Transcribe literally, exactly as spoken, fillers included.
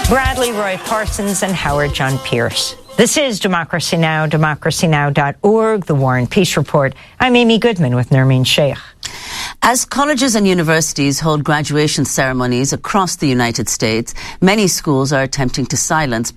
Bradley Roy Parsons and Howard John Pierce. This is Democracy Now!, democracy now dot org, the War and Peace Report. I'm Amy Goodman with Nermeen Sheikh. As colleges and universities hold graduation ceremonies across the United States, many schools are attempting to silence